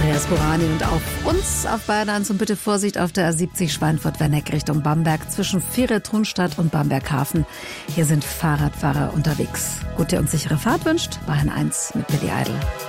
Andreas Burani und auf uns auf Bayern 1 und bitte Vorsicht auf der A70 Schweinfurt-Werneck Richtung Bamberg zwischen Vierer-Thunstadt und Bamberghafen. Hier sind Fahrradfahrer unterwegs. Gute und sichere Fahrt wünscht Bayern 1 mit Billy Idol.